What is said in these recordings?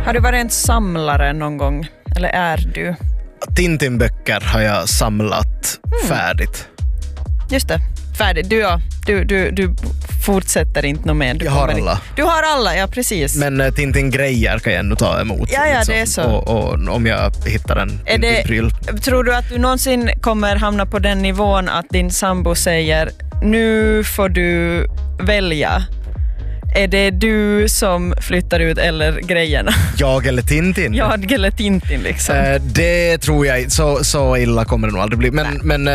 Har du varit en samlare någon gång? Eller är du? Tintin-böcker har jag samlat färdigt. Just det, färdigt. Du fortsätter inte något mer. Jag har alla. Du har alla, ja precis. Men Tintin-grejer kan jag ändå ta emot. Ja, liksom. Det är så. Och om jag hittar en Tintin-pryl. Tror du att du någonsin kommer hamna på den nivån att din sambo säger nu får du välja? Är det du som flyttar ut eller grejerna? Jag eller Tintin? Jag eller Tintin liksom. Det tror jag, så illa kommer det nog aldrig bli. Men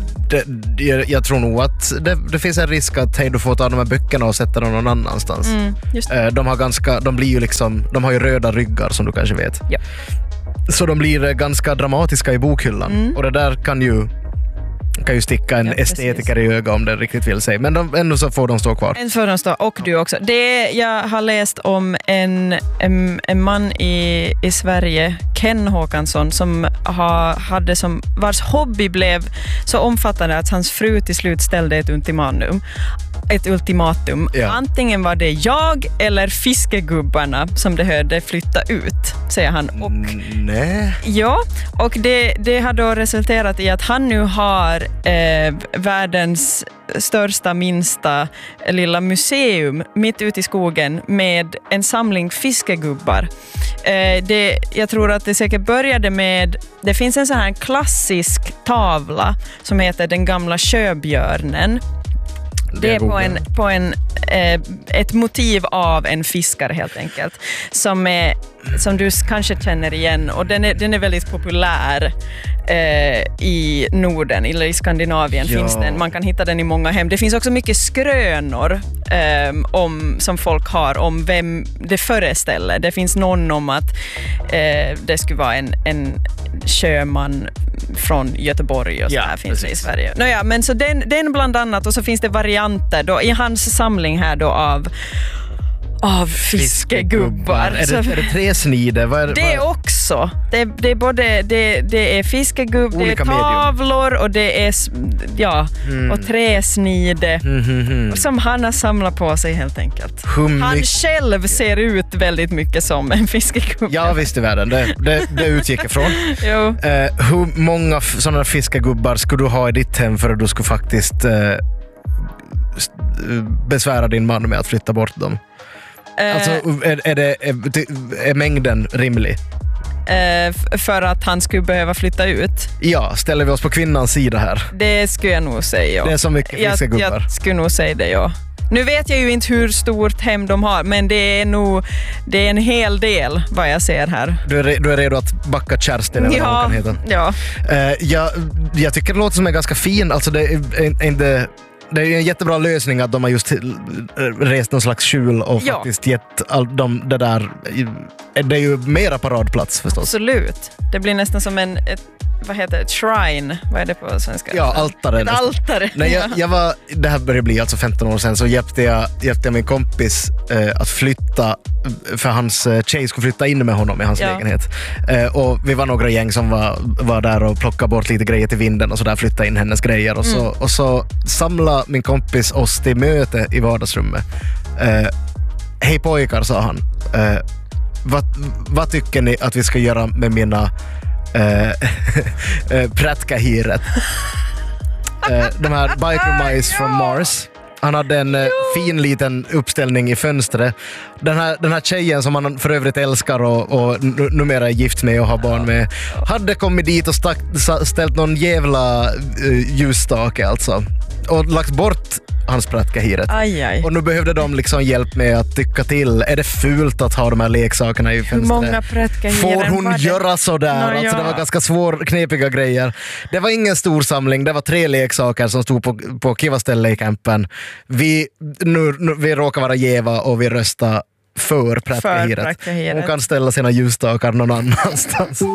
jag tror nog att det finns en risk att du får ta de här böckerna och sätta dem någon annanstans. Just de blir ju liksom, de har ju röda ryggar som du kanske vet. Ja. Så de blir ganska dramatiska i bokhyllan. Och det där kan ju sticka en estetiker i öga om det riktigt vill sig. Men ändå så får de stå kvar. En får de stå, och du också. Det jag har läst om en man i Sverige, Ken Håkansson, som vars hobby blev så omfattande att hans fru till slut ställde ett ultimatum. Ja. Antingen var det jag eller fiskegubbarna som det hörde flytta ut, säger han. Och, nej. Ja, och det har då resulterat i att han nu har världens största, minsta lilla museum mitt ute i skogen med en samling fiskegubbar. Jag tror att det säkert började med, det finns en sån här klassisk tavla som heter Den gamla sjöbjörnen. Det är på ett motiv av en fiskare helt enkelt som du kanske känner igen, och den är väldigt populär i Norden eller i Skandinavien. Ja. Finns den. Man kan hitta den i många hem. Det finns också mycket skrönor som folk har om vem det föreställer. Det finns någon om att det skulle vara en sjöman från Göteborg och så här finns det i Sverige. Nåja, men så den bland annat, och så finns det varianter då i hans samling här då av fiskegubbar. Är det träsnide? Det också. Det är både det är fiskegubbar, det är tavlor och det är och träsnide som han har samlat på sig helt enkelt. Han själv ser ut väldigt mycket som en fiskegubbe. Ja, visst i världen. Det utgick ifrån. Jo. Hur många sådana fiskegubbar skulle du ha i ditt hem för att du skulle faktiskt besvära din man med att flytta bort dem? Alltså, är mängden rimlig? För att han skulle behöva flytta ut? Ja, ställer vi oss på kvinnans sida här? Det skulle jag nog säga, ja. Det är så mycket fiskegubbar. Jag skulle nog säga det, ja. Nu vet jag ju inte hur stort hem de har, men det är en hel del vad jag ser här. Du är redo att backa Kerstin eller vad hon kan heta? Ja. Jag tycker det låter som är ganska fin. Alltså det är ju en jättebra lösning att de har just rest någon slags skjul och faktiskt gett det där. Det är ju mera paradplats förstås. Absolut. Det blir nästan som ett shrine. Vad är det på svenska? Ja, altare. Ett altare. Nej, det här börjar bli alltså 15 år sedan, så hjälpte jag min kompis att flytta, för hans tjej skulle flytta in med honom i hans lägenhet. Och vi var några gäng som var där och plockade bort lite grejer till vinden och så där, flytta in hennes grejer och så samla min kompis oss till möte i vardagsrummet. Hej pojkar, sa han. Vad tycker ni att vi ska göra med mina prätkahiret? De här Biker Mice from Mars. Han hade en fin liten uppställning i fönstret. Den här tjejen som han för övrigt älskar och numera är gift med och har barn med, hade kommit dit och ställt någon jävla ljusstake alltså. Och lagt bort hans prätkahiret. Aj. Och nu behövde de liksom hjälp med att tycka till. Är det fult att ha de här leksakerna i fönstret? Hur många prätkahiren? Får hon göra sådär? Alltså, det var ganska knepiga grejer. Det var ingen stor samling. Det var 3 leksaker som stod på kivaställe i campen. Vi råkar vara jäva och vi röstar för prätkahiret. Hon kan ställa sina ljusstakar någon annanstans.